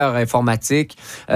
informatique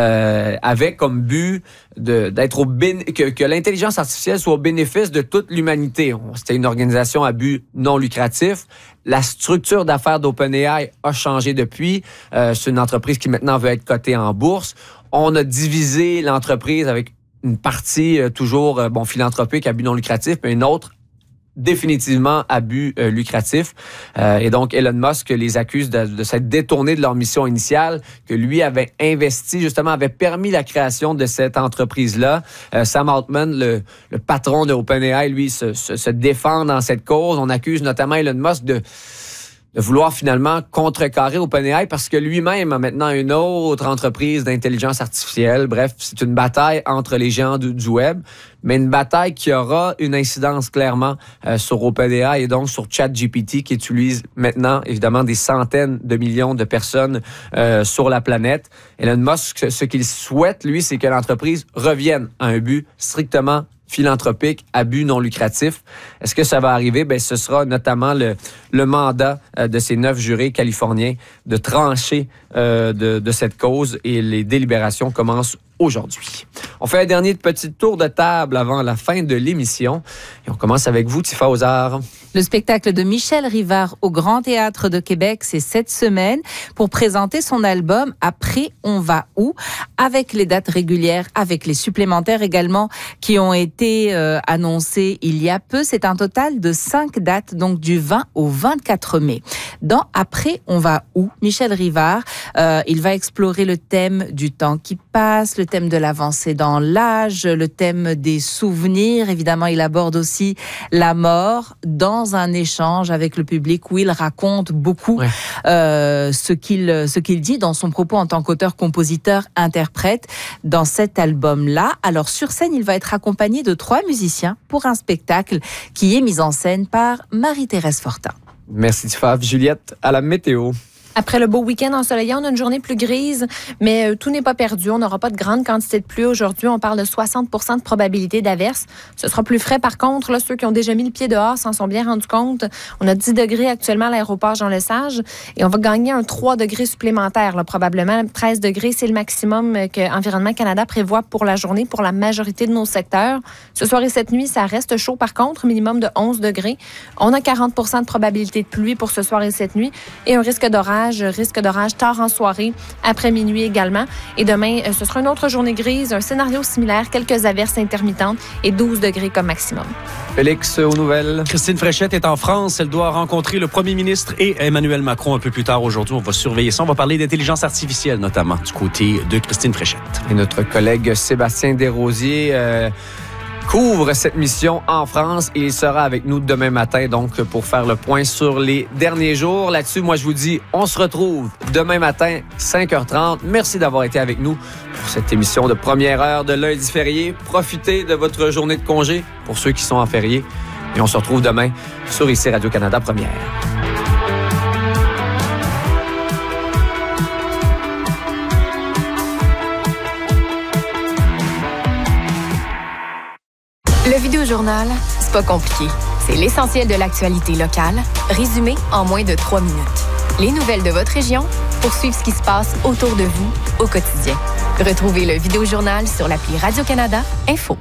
avait comme but d'être que l'intelligence artificielle soit au bénéfice de toute l'humanité. C'était une organisation à but non lucratif. La structure d'affaires d'OpenAI a changé depuis. C'est une entreprise qui maintenant veut être cotée en bourse. On a divisé l'entreprise avec une partie toujours philanthropique à but non lucratif, mais une autre définitivement à but lucratif. Et donc, Elon Musk les accuse de s'être détournés de leur mission initiale, que lui avait investi, justement, avait permis la création de cette entreprise-là. Sam Altman, le patron de OpenAI, lui, se défend dans cette cause. On accuse notamment Elon Musk de vouloir finalement contrecarrer OpenAI parce que lui-même a maintenant une autre entreprise d'intelligence artificielle. Bref, c'est une bataille entre les géants du web, mais une bataille qui aura une incidence clairement sur OpenAI et donc sur ChatGPT qui utilise maintenant évidemment des centaines de millions de personnes sur la planète. Elon Musk, ce qu'il souhaite, lui, c'est que l'entreprise revienne à un but strictement philanthropique à but non lucratif. Est-ce que ça va arriver? Bien, ce sera notamment le mandat de ces 9 jurés californiens de trancher de cette cause et les délibérations commencent aujourd'hui. On fait un dernier petit tour de table avant la fin de l'émission. Et on commence avec vous, Tifa Ozar. Le spectacle de Michel Rivard au Grand Théâtre de Québec, c'est cette semaine pour présenter son album « Après, on va où ?» avec les dates régulières, avec les supplémentaires également qui ont été annoncées il y a peu. C'est un total de 5 dates, donc du 20 au 24 mai. Dans « Après, on va où ?» Michel Rivard, il va explorer le thème du temps qui passe, le thème de l'avancée dans l'âge, le thème des souvenirs. Évidemment, il aborde aussi la mort dans un échange avec le public où il raconte beaucoup ce qu'il dit dans son propos en tant qu'auteur, compositeur, interprète dans cet album-là. Alors, sur scène, il va être accompagné de 3 musiciens pour un spectacle qui est mis en scène par Marie-Thérèse Fortin. Merci Tifa. Juliette, à la météo. Après le beau week-end ensoleillé, on a une journée plus grise, mais tout n'est pas perdu. On n'aura pas de grande quantité de pluie aujourd'hui. On parle de 60% de probabilité d'averse. Ce sera plus frais. Par contre, là, ceux qui ont déjà mis le pied dehors s'en sont bien rendus compte. On a 10 degrés actuellement à l'aéroport Jean-Lesage et on va gagner un 3 degrés supplémentaire, là, probablement. 13 degrés, c'est le maximum que Environnement Canada prévoit pour la journée pour la majorité de nos secteurs. Ce soir et cette nuit, ça reste chaud par contre, minimum de 11 degrés. On a 40% de probabilité de pluie pour ce soir et cette nuit et un risque d'orage tard en soirée, après minuit également. Et demain, ce sera une autre journée grise, un scénario similaire, quelques averses intermittentes et 12 degrés comme maximum. Félix, aux nouvelles. Christine Fréchette est en France. Elle doit rencontrer le premier ministre et Emmanuel Macron un peu plus tard aujourd'hui. On va surveiller ça. On va parler d'intelligence artificielle, notamment, du côté de Christine Fréchette. Et notre collègue Sébastien Desrosiers couvre cette mission en France et il sera avec nous demain matin donc pour faire le point sur les derniers jours. Là-dessus, moi je vous dis, on se retrouve demain matin 5h30. Merci d'avoir été avec nous pour cette émission de première heure de lundi férié. Profitez de votre journée de congé pour ceux qui sont en férié et on se retrouve demain sur ici Radio-Canada Première. Le Vidéojournal, c'est pas compliqué. C'est l'essentiel de l'actualité locale, résumé en moins de 3 minutes. Les nouvelles de votre région pour suivre ce qui se passe autour de vous au quotidien. Retrouvez le Vidéojournal sur l'appli Radio-Canada Info.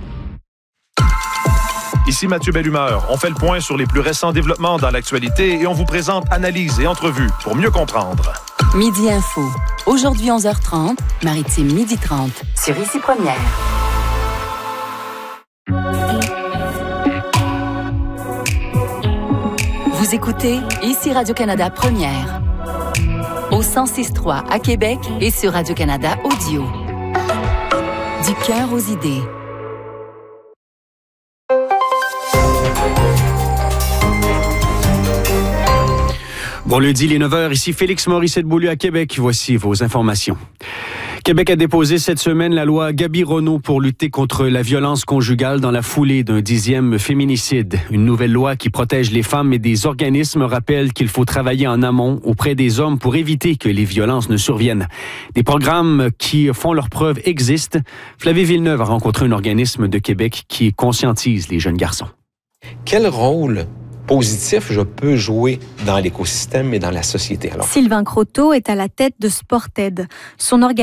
Ici Mathieu Bellumeur. On fait le point sur les plus récents développements dans l'actualité et on vous présente analyses et entrevues pour mieux comprendre. Midi Info. Aujourd'hui 11h30, Maritime 12h30. Sur Ici Première. Vous écoutez Ici Radio-Canada Première. Au 106.3 à Québec et sur Radio-Canada Audio. Du cœur aux idées. Bon lundi, les 9h, ici Félix Morissette-Beaulieu à Québec. Voici vos informations. Québec a déposé cette semaine la loi Gabi-Renaud pour lutter contre la violence conjugale dans la foulée d'un 10e féminicide. Une nouvelle loi qui protège les femmes et des organismes rappelle qu'il faut travailler en amont auprès des hommes pour éviter que les violences ne surviennent. Des programmes qui font leurs preuves existent. Flavie Villeneuve a rencontré un organisme de Québec qui conscientise les jeunes garçons. Quel rôle positif je peux jouer dans l'écosystème et dans la société. Sylvain Croteau est à la tête de Sported. Son organisation